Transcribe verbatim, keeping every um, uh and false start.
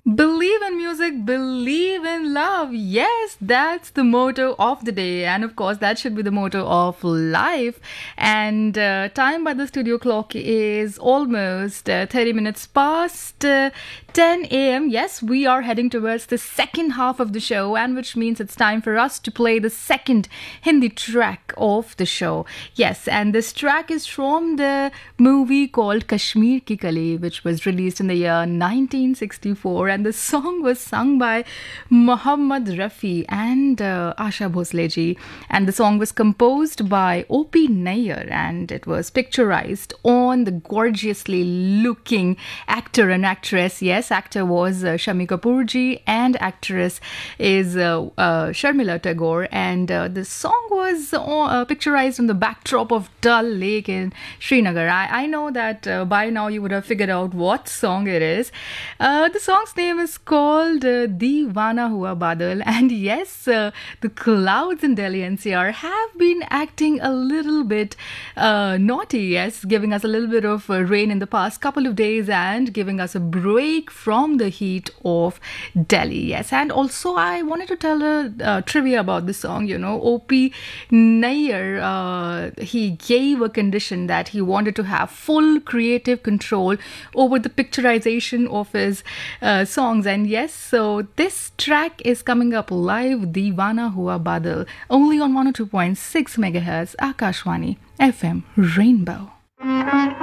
Believe in music, believe in love. Yes, that's the motto of the day. And of course, that should be the motto of life. And uh, time by the studio clock is almost uh, thirty minutes past uh, ten a m. Yes, we are heading towards the second half of the show, and which means it's time for us to play the second Hindi track of the show. Yes, and this track is from the movie called Kashmir Ki Kali, which was released in the year nineteen sixty-four. And the song was sung by Mohammad Rafi and uh, Asha Bhosle ji. And the song was composed by O P Nayyar, and it was picturized on the gorgeously looking actor and actress. Yes, actor was uh, Shami Kapoor ji, and actress is uh, uh, Sharmila Tagore. And uh, the song was uh, picturized on the backdrop of Dal Lake in Srinagar. I, I know that uh, by now you would have figured out what song it is. Uh, the song's name is called uh, Deewana Hua Badal. And yes, uh, the clouds in Delhi N C R have been acting a little bit uh, naughty, yes, giving us a little bit of uh, rain in the past couple of days and giving us a break from the heat of Delhi, yes. And also I wanted to tell a uh, trivia about the song. You know, O P Nayyar, uh, he gave a condition that he wanted to have full creative control over the picturization of his uh, songs. And yes, so this track is coming up live, Deewana Hua Badal, only on one oh two point six megahertz Akashwani F M Rainbow.